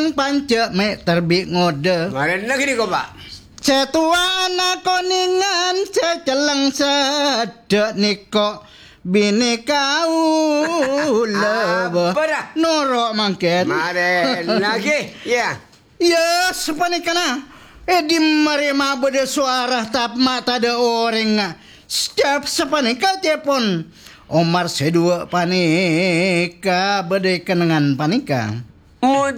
Eng panca me terbik ngode. Maren lagi ni kau pak. Cetua anak koningan ceceleng sedek niko bini kau lebe. Apa dah? Norok mangken. Maren lagi. Ya. Ya sepanikana. Di mari ma bede suara tap mata ada orang. Setiap sepanika telepon. Omar sedua panika bede kenangan panika.